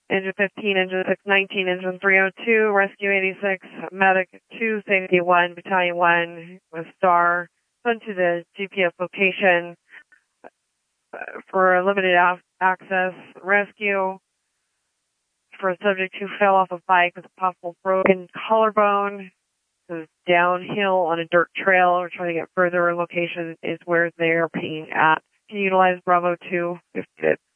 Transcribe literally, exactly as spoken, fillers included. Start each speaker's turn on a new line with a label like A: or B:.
A: Engine fifteen, Engine six nineteen, Engine three oh two, Rescue eighty-six, Medic two, Safety one, Battalion one, with Star, sent to the G P S location uh, for limited access rescue for a subject who fell off a bike with a possible broken collarbone. So downhill on a dirt trail. We're trying to get further. Location is where they are being at. Can you utilize Bravo two if good?